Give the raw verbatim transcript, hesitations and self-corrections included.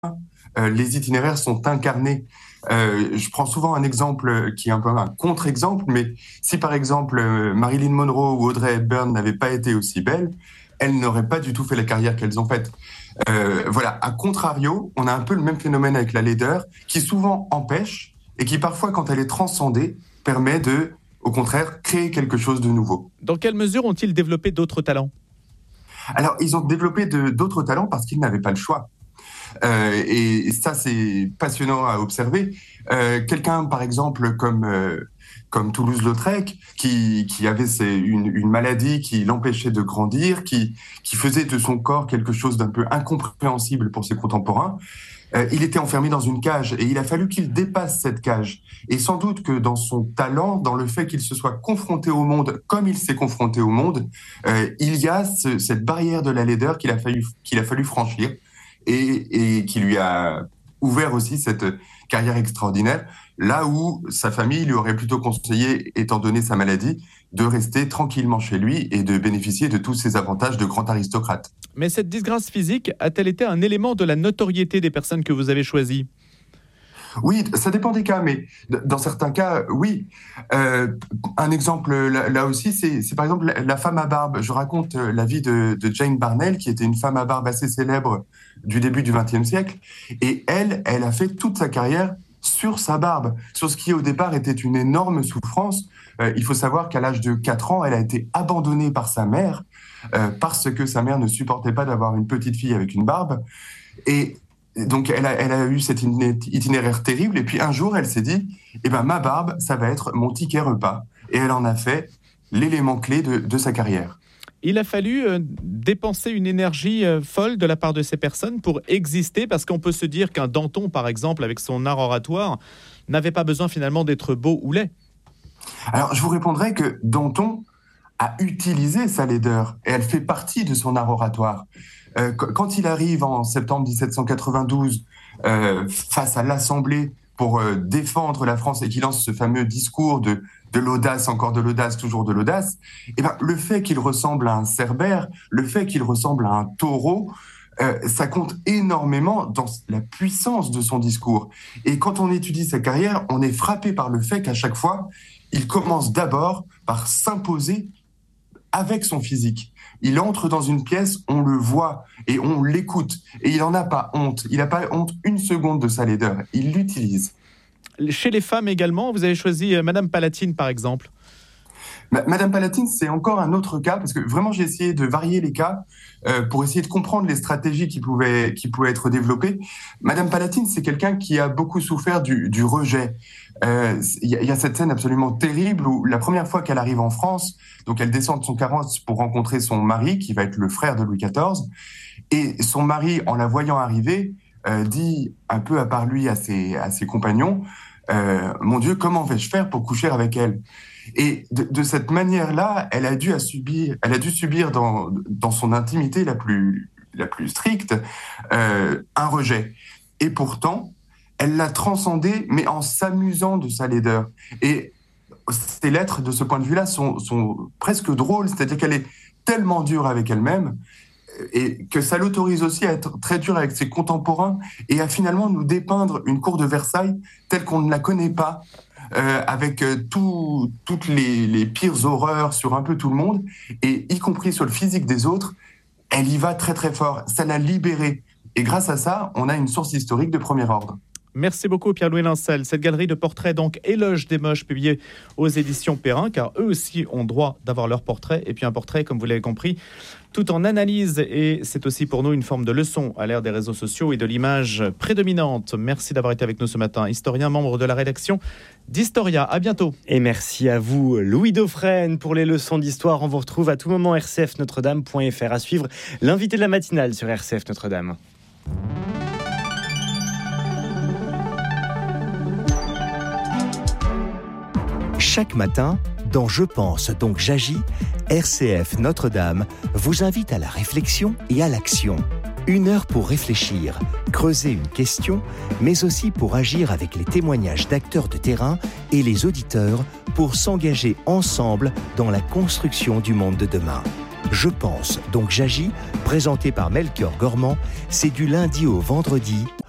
euh, les itinéraires sont incarnés. Euh, je prends souvent un exemple qui est un peu un contre-exemple, mais si par exemple euh, Marilyn Monroe ou Audrey Hepburn n'avaient pas été aussi belles, elles n'auraient pas du tout fait la carrière qu'elles ont faite. Euh, voilà, à contrario, on a un peu le même phénomène avec la laideur, qui souvent empêche et qui parfois, quand elle est transcendée, permet de, au contraire, créer quelque chose de nouveau. Dans quelle mesure ont-ils développé d'autres talents ? Alors, ils ont développé de, d'autres talents parce qu'ils n'avaient pas le choix. Euh, et ça, c'est passionnant à observer. Euh, quelqu'un, par exemple, comme, euh, comme Toulouse-Lautrec, qui, qui avait ses, une, une maladie qui l'empêchait de grandir, qui, qui faisait de son corps quelque chose d'un peu incompréhensible pour ses contemporains, euh, il était enfermé dans une cage et il a fallu qu'il dépasse cette cage. Et sans doute que dans son talent, dans le fait qu'il se soit confronté au monde comme il s'est confronté au monde, euh, il y a ce, cette barrière de la laideur qu'il a fallu, qu'il a fallu franchir. Et, et qui lui a ouvert aussi cette carrière extraordinaire, là où sa famille lui aurait plutôt conseillé, étant donné sa maladie, de rester tranquillement chez lui et de bénéficier de tous ses avantages de grand aristocrate. Mais cette disgrâce physique a-t-elle été un élément de la notoriété des personnes que vous avez choisies ? Oui, ça dépend des cas, mais dans certains cas, oui. Euh, un exemple là, là aussi, c'est, c'est par exemple la, la femme à barbe. Je raconte la vie de, de Jane Barnell, qui était une femme à barbe assez célèbre du début du vingtième siècle. Et elle, elle a fait toute sa carrière sur sa barbe, sur ce qui au départ était une énorme souffrance. Euh, il faut savoir qu'à l'âge de quatre ans, elle a été abandonnée par sa mère, euh, parce que sa mère ne supportait pas d'avoir une petite fille avec une barbe. Et donc, elle a, elle a eu cet itinéraire terrible. Et puis, un jour, elle s'est dit, eh ben, ma barbe, ça va être mon ticket repas. Et elle en a fait l'élément clé de, de sa carrière. Il a fallu euh, dépenser une énergie euh, folle de la part de ces personnes pour exister, parce qu'on peut se dire qu'un Danton, par exemple, avec son art oratoire, n'avait pas besoin finalement d'être beau ou laid. Alors, je vous répondrai que Danton a utilisé sa laideur. Et elle fait partie de son art oratoire. Euh, quand il arrive en septembre dix-sept cent quatre-vingt-douze euh, face à l'Assemblée pour euh, défendre la France et qu'il lance ce fameux discours de, de l'audace, encore de l'audace, toujours de l'audace, eh ben, le fait qu'il ressemble à un cerbère, le fait qu'il ressemble à un taureau, euh, ça compte énormément dans la puissance de son discours. Et quand on étudie sa carrière, on est frappé par le fait qu'à chaque fois, il commence d'abord par s'imposer avec son physique. Il entre dans une pièce, on le voit et on l'écoute. Et il n'en a pas honte. Il n'a pas honte une seconde de sa laideur. Il l'utilise. Chez les femmes également, vous avez choisi Madame Palatine, par exemple. Madame Palatine, c'est encore un autre cas, parce que vraiment, j'ai essayé de varier les cas euh, pour essayer de comprendre les stratégies qui pouvaient, qui pouvaient être développées. Madame Palatine, c'est quelqu'un qui a beaucoup souffert du, du rejet. Il euh, y, y a cette scène absolument terrible où la première fois qu'elle arrive en France, donc elle descend de son carrosse pour rencontrer son mari, qui va être le frère de Louis quatorze, et son mari, en la voyant arriver, euh, dit un peu à part lui à ses, à ses compagnons, euh, « Mon Dieu, comment vais-je faire pour coucher avec elle ?» Et de, de cette manière-là, elle a dû, à subir, elle a dû subir dans, dans son intimité la plus, la plus stricte euh, un rejet. Et pourtant, elle l'a transcendé, mais en s'amusant de sa laideur. Et ses lettres, de ce point de vue-là, sont, sont presque drôles, c'est-à-dire qu'elle est tellement dure avec elle-même et que ça l'autorise aussi à être très dure avec ses contemporains et à finalement nous dépeindre une cour de Versailles telle qu'on ne la connaît pas. Euh, avec euh, tout, toutes les, les pires horreurs sur un peu tout le monde, et y compris sur le physique des autres, elle y va très très fort. Ça l'a libérée. Et grâce à ça, on a une source historique de premier ordre. Merci beaucoup Pierre-Louis Lincel. Cette galerie de portraits, donc Éloge des moches, publiée aux éditions Perrin, car eux aussi ont droit d'avoir leur portrait, et puis un portrait, comme vous l'avez compris, tout en analyse, et c'est aussi pour nous une forme de leçon à l'ère des réseaux sociaux et de l'image prédominante. Merci d'avoir été avec nous ce matin. Historien, membre de la rédaction d'Historia. À bientôt. Et merci à vous, Louis Dauphren, pour les leçons d'histoire. On vous retrouve à tout moment r c f notre dame point f r. À suivre l'invité de la matinale sur R C F Notre-Dame. Chaque matin, dans Je pense donc j'agis, R C F Notre-Dame vous invite à la réflexion et à l'action. Une heure pour réfléchir, creuser une question, mais aussi pour agir avec les témoignages d'acteurs de terrain et les auditeurs pour s'engager ensemble dans la construction du monde de demain. Je pense donc j'agis, présenté par Melchior Gormand, c'est du lundi au vendredi